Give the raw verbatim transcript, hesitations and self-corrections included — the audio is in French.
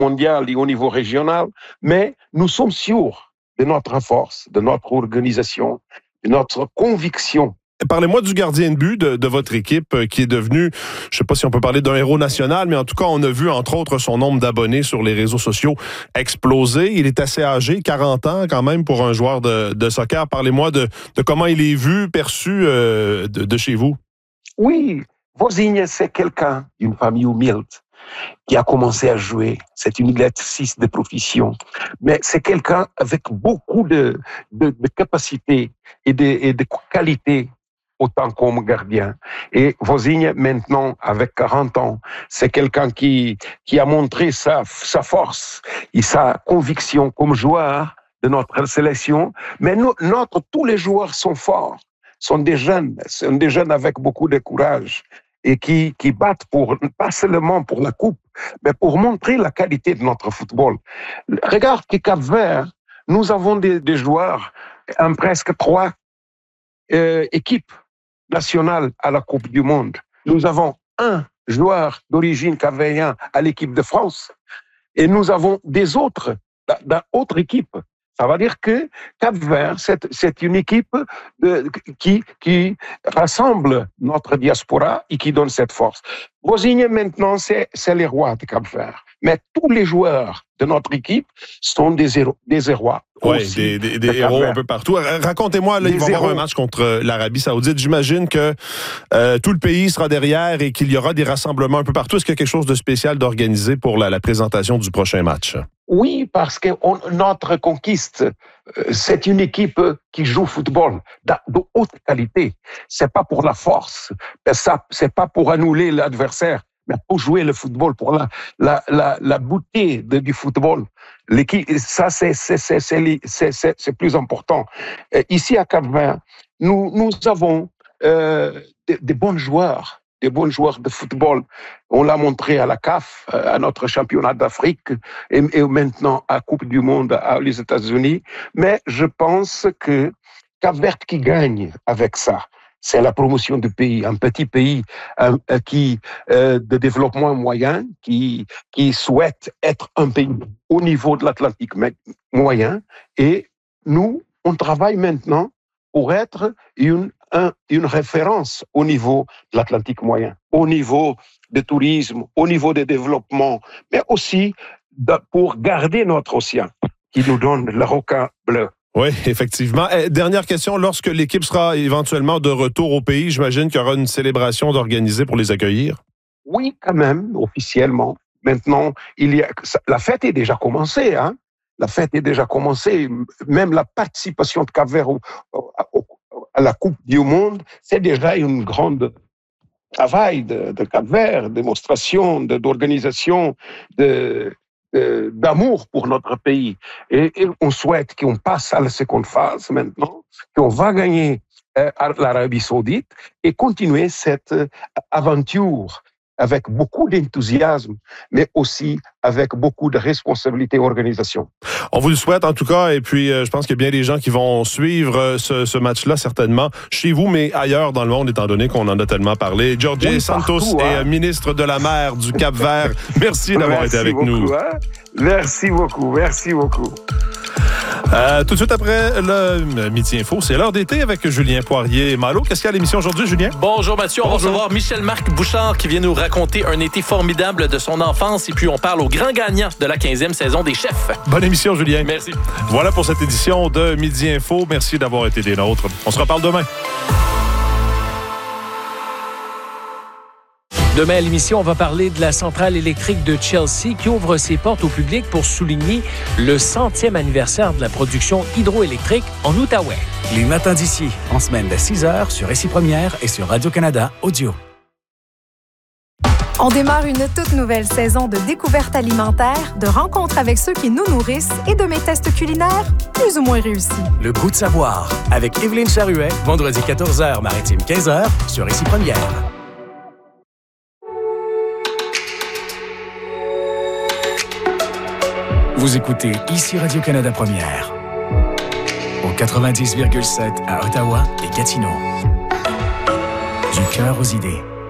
mondial et au niveau régional, mais nous sommes sûrs de notre force, de notre organisation, de notre conviction. Parlez-moi du gardien de but de, de votre équipe euh, qui est devenu, je ne sais pas si on peut parler d'un héros national, mais en tout cas, on a vu, entre autres, son nombre d'abonnés sur les réseaux sociaux exploser. Il est assez âgé, quarante ans quand même pour un joueur de, de soccer. Parlez-moi de, de comment il est vu, perçu euh, de, de chez vous. Oui, Vozinha, c'est quelqu'un d'une famille humilde qui a commencé à jouer. C'est une exercice de profession. Mais c'est quelqu'un avec beaucoup de, de, de capacités et de, et de qualités autant comme gardien. Et Vozinha, maintenant, avec quarante ans, c'est quelqu'un qui, qui a montré sa, sa force et sa conviction comme joueur de notre sélection. Mais nous, notre, tous les joueurs sont forts, sont des jeunes, sont des jeunes avec beaucoup de courage et qui, qui battent pour, pas seulement pour la coupe, mais pour montrer la qualité de notre football. Regarde que Cap-Vert, nous avons des, des joueurs, en presque trois euh, équipes nationale à la Coupe du Monde. Nous avons un joueur d'origine capverdien à l'équipe de France et nous avons des autres dans d'autres équipes. Ça veut dire que Cap-Vert, c'est, c'est une équipe de, qui, qui rassemble notre diaspora et qui donne cette force. Vozinha, maintenant, c'est, c'est les rois de Cap-Vert. Mais tous les joueurs de notre équipe sont des héros, des héros. Oui, des, des, des héros un peu partout. Racontez-moi, là, il va y avoir un match contre l'Arabie Saoudite. J'imagine que euh, tout le pays sera derrière et qu'il y aura des rassemblements un peu partout. Est-ce qu'il y a quelque chose de spécial d'organisé pour la, la présentation du prochain match? Oui, parce que on, notre conquiste, euh, c'est une équipe qui joue au football de, de haute qualité. C'est pas pour la force, ça, c'est pas pour annuler l'adversaire, mais pour jouer le football, pour la, la, la, la beauté de, du football. L'équipe, ça, c'est, c'est, c'est, c'est, c'est, c'est, c'est plus important. Euh, ici à Cap-Vert, nous, nous avons euh, des, des bons joueurs. des bons joueurs de football. On l'a montré à la C A F, à notre championnat d'Afrique et, et maintenant à la Coupe du Monde aux États-Unis. Mais je pense que Cap-Vert qui gagne avec ça, c'est la promotion du pays, un petit pays euh, qui euh, de développement moyen, qui qui souhaite être un pays au niveau de l'Atlantique moyen. Et nous, on travaille maintenant pour être une Un, une référence au niveau de l'Atlantique moyen, au niveau du tourisme, au niveau des développements, mais aussi de, pour garder notre océan qui nous donne le requin bleu. Oui, effectivement. Eh, dernière question, lorsque l'équipe sera éventuellement de retour au pays, j'imagine qu'il y aura une célébration d'organiser pour les accueillir? Oui, quand même, officiellement. Maintenant, il y a, la fête est déjà commencée, hein? La fête est déjà commencée. Même la participation de Cap-Vert au, au, au à la Coupe du Monde, c'est déjà une grande travail de, de Cap-Vert, démonstration, de, d'organisation, de, de, d'amour pour notre pays. Et, et on souhaite qu'on passe à la seconde phase maintenant, qu'on va gagner euh, à l'Arabie Saoudite et continuer cette euh, aventure avec beaucoup d'enthousiasme, mais aussi avec beaucoup de responsabilité et organisation. On vous le souhaite en tout cas, et puis euh, je pense qu'il y a bien des gens qui vont suivre euh, ce, ce match-là, certainement, chez vous, mais ailleurs dans le monde, étant donné qu'on en a tellement parlé. Jorge oui, Santos partout, hein. est euh, ministre de la Mer du Cap-Vert. Merci d'avoir merci été avec beaucoup, nous. Hein? Merci beaucoup, merci beaucoup. Euh, tout de suite après le Midi Info, c'est l'heure d'été avec Julien Poirier-Malo. Qu'est-ce qu'il y a à l'émission aujourd'hui, Julien? Bonjour Mathieu, Bonjour. On va recevoir Michel-Marc Bouchard qui vient nous raconter un été formidable de son enfance et puis on parle au grand gagnant de la quinzième saison des chefs. Bonne émission, Julien. Merci. Voilà pour cette édition de Midi Info. Merci d'avoir été des nôtres. On se reparle demain. Demain à l'émission, on va parler de la centrale électrique de Chelsea qui ouvre ses portes au public pour souligner le centième anniversaire de la production hydroélectrique en Outaouais. Les matins d'ici, en semaine dès six heures sur Ici Première et sur Radio-Canada Audio. On démarre une toute nouvelle saison de découvertes alimentaires, de rencontres avec ceux qui nous nourrissent et de mes tests culinaires plus ou moins réussis. Le goût de savoir avec Evelyne Charuet, vendredi quatorze heures, maritime quinze heures sur Ici Première. Vous écoutez Ici Radio-Canada Première. Au quatre-vingt-dix virgule sept à Ottawa et Gatineau. Du cœur aux idées.